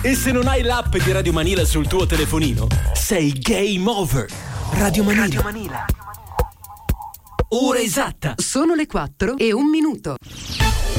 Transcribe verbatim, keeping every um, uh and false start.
E se non hai l'app di Radio Manila sul tuo telefonino, sei game over. Radio Manila. Radio Manila. Ora esatta. Sono le quattro e un minuto.